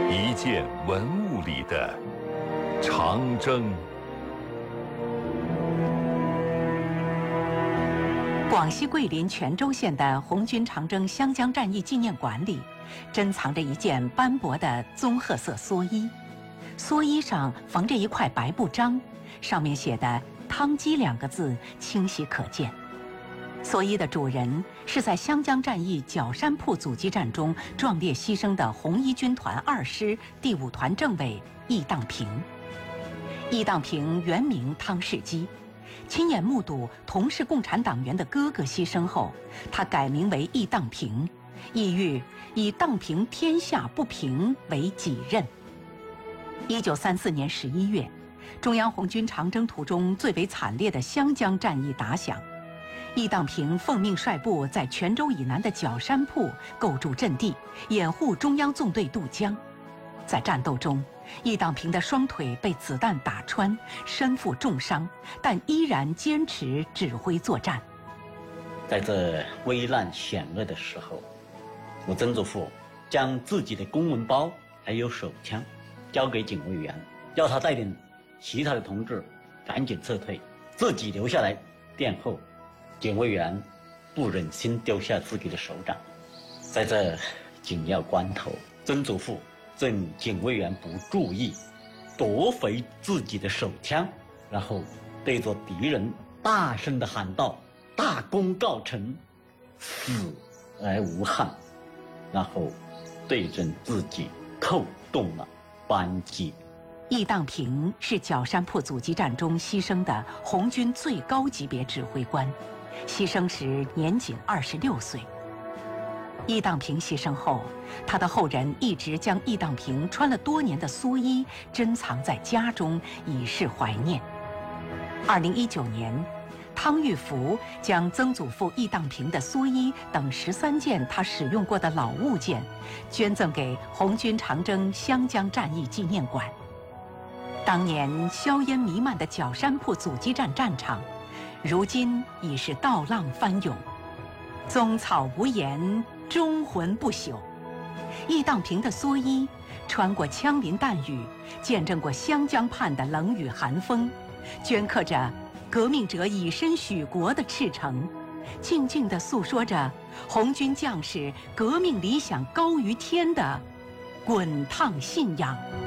一件文物里的长征。 广西桂林全州县的红军长征湘江战役纪念馆里，珍藏着一件斑驳的棕褐色蓑衣，蓑衣上缝着一块白布章，上面写的“汤基”两个字清晰可见。蓑衣的主人是在湘江战役角山铺阻击战中壮烈牺牲的红一军团2师第5团政委易当平。易当平原名汤世基，亲眼目睹同是共产党员的哥哥牺牲后，他改名为易当平，意欲以荡平天下不平为己任。1934年11月，中央红军长征途中最为惨烈的湘江战役打响，易当平奉命率部在泉州以南的角山铺构筑阵地，掩护中央纵队渡江。在战斗中，易当平的双腿被子弹打穿，身负重伤，但依然坚持指挥作战。 在这危难险恶的时候，我曾祖父将自己的公文包还有手枪交给警卫员，要他带领其他的同志赶紧撤退，自己留下来殿后。警卫员不忍心丢下自己的首长，在这紧要关头，曾祖父趁警卫员不注意，夺回自己的手枪，然后对着敌人大声地喊道：“大功告成，死而无憾。”然后对准自己扣动了扳机。 易当平是角山铺阻击战中牺牲的红军最高级别指挥官，牺牲时年仅26岁。易当平牺牲后，他的后人一直将易当平穿了多年的蓑衣珍藏在家中，以示怀念。2019年，汤玉福将曾祖父易当平的蓑衣等13件他使用过的老物件，捐赠给红军长征湘江战役纪念馆。当年硝烟弥漫的角山铺阻击战战场，如今已是稻浪翻涌，宗草无言，忠魂不朽。易当平的蓑衣，穿过枪林弹雨，见证过湘江畔的冷雨寒风，镌刻着革命者以身许国的赤诚，静静地诉说着红军将士革命理想高于天的滚烫信仰。